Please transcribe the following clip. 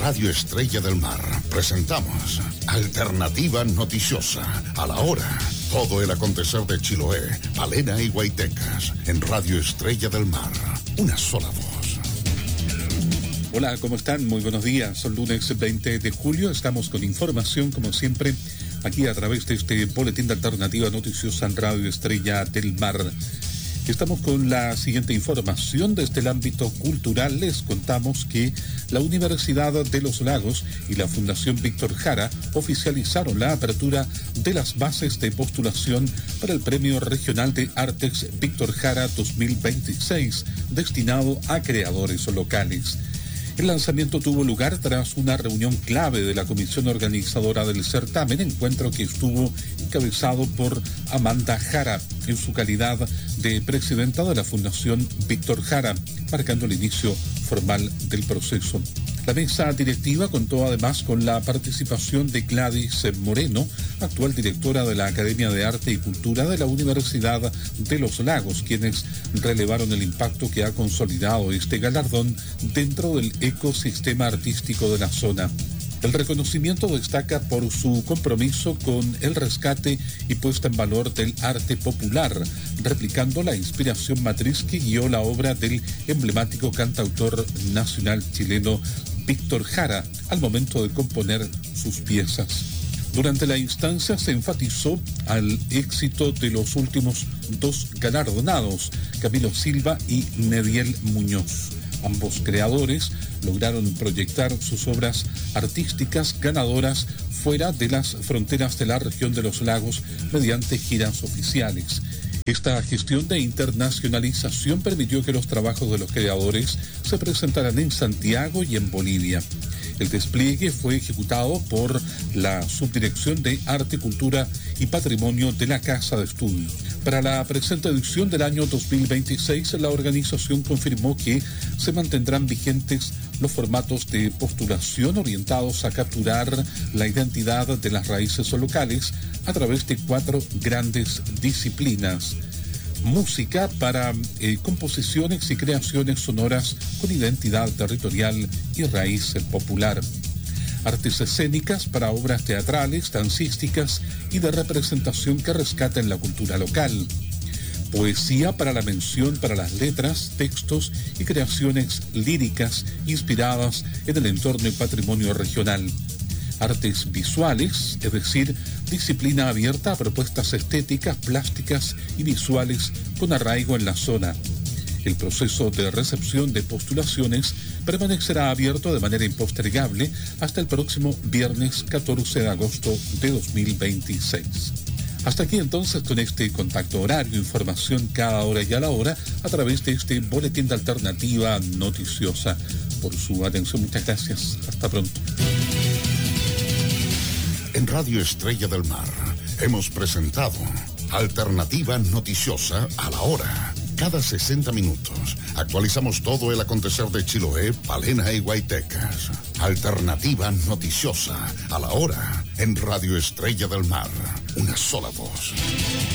Radio Estrella del Mar presentamos Alternativa Noticiosa. A la hora, todo el acontecer de Chiloé, Palena y Guaitecas. En Radio Estrella del Mar, una sola voz. Hola, ¿cómo están? Muy buenos días. Son lunes 20 de julio. Estamos con información, como siempre, aquí a través de este boletín de Alternativa Noticiosa en Radio Estrella del Mar. Estamos con la siguiente información desde el ámbito cultural. Les contamos que la Universidad de los Lagos y la Fundación Víctor Jara oficializaron la apertura de las bases de postulación para el Premio Regional de Artes Víctor Jara 2026, destinado a creadores locales. El lanzamiento tuvo lugar tras una reunión clave de la comisión organizadora del certamen, encuentro que estuvo encabezado por Amanda Jara en su calidad de presidenta de la Fundación Víctor Jara, marcando el inicio formal del proceso. La mesa directiva contó además con la participación de Gladys Moreno, actual directora de la Academia de Arte y Cultura de la Universidad de los Lagos, quienes relevaron el impacto que ha consolidado este galardón dentro del ecosistema artístico de la zona. El reconocimiento destaca por su compromiso con el rescate y puesta en valor del arte popular, replicando la inspiración matriz que guió la obra del emblemático cantautor nacional chileno Víctor Jara al momento de componer sus piezas. Durante la instancia se enfatizó al éxito de los últimos dos galardonados, Camilo Silva y Nediel Muñoz. Ambos creadores lograron proyectar sus obras artísticas ganadoras fuera de las fronteras de la región de los lagos mediante giras oficiales. Esta gestión de internacionalización permitió que los trabajos de los creadores se presentaran en Santiago y en Bolivia. El despliegue fue ejecutado por la Subdirección de Arte, Cultura y Patrimonio de la Casa de Estudios. Para la presente edición del año 2026, la organización confirmó que se mantendrán vigentes los formatos de postulación orientados a capturar la identidad de las raíces locales a través de 4 grandes disciplinas. Música para composiciones y creaciones sonoras con identidad territorial y raíz popular. Artes escénicas para obras teatrales, dancísticas y de representación que rescaten la cultura local. Poesía para la mención para las letras, textos y creaciones líricas inspiradas en el entorno y patrimonio regional. Artes visuales, es decir, disciplina abierta a propuestas estéticas, plásticas y visuales con arraigo en la zona. El proceso de recepción de postulaciones permanecerá abierto de manera impostergable hasta el próximo viernes 14 de agosto de 2026. Hasta aquí entonces con este contacto horario, información cada hora y a la hora a través de este boletín de Alternativa Noticiosa. Por su atención, muchas gracias. Hasta pronto. En Radio Estrella del Mar hemos presentado Alternativa Noticiosa a la hora. Cada 60 minutos actualizamos todo el acontecer de Chiloé, Palena y Guaitecas. Alternativa Noticiosa a la hora en Radio Estrella del Mar. Una sola voz.